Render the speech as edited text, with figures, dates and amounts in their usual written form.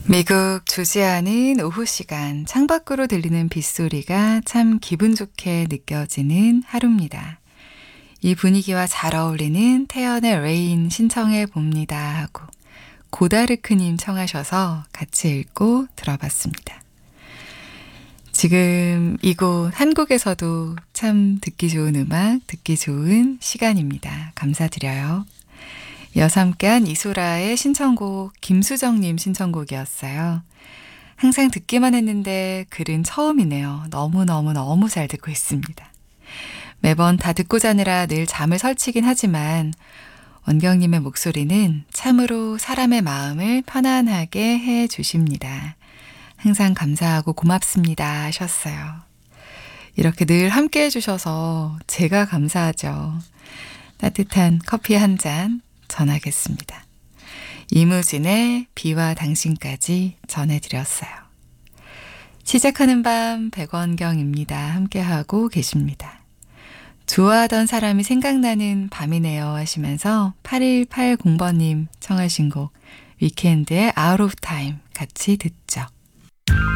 미국 조지아는 오후 시간 창밖으로 들리는 빗소리가 참 기분 좋게 느껴지는 하루입니다. 이 분위기와 잘 어울리는 태연의 레인 신청해 봅니다 하고 고다르크님 청하셔서 같이 읽고 들어봤습니다. 지금 이곳 한국에서도 참 듣기 좋은 음악, 듣기 좋은 시간입니다. 감사드려요. 이어서 함께한 이소라의 신청곡 김수정님 신청곡이었어요. 항상 듣기만 했는데 글은 처음이네요. 너무 잘 듣고 있습니다. 매번 다 듣고 자느라 늘 잠을 설치긴 하지만 원경님의 목소리는 참으로 사람의 마음을 편안하게 해주십니다. 항상 감사하고 고맙습니다 하셨어요. 이렇게 늘 함께 해주셔서 제가 감사하죠. 따뜻한 커피 한 잔 전하겠습니다. 이무진의 비와 당신까지 전해드렸어요. 시작하는 밤 백원경입니다. 함께하고 계십니다. 좋아하던 사람이 생각나는 밤이네요 하시면서 8180번님 청하신 곡 위켄드의 Out of Time 같이 듣죠.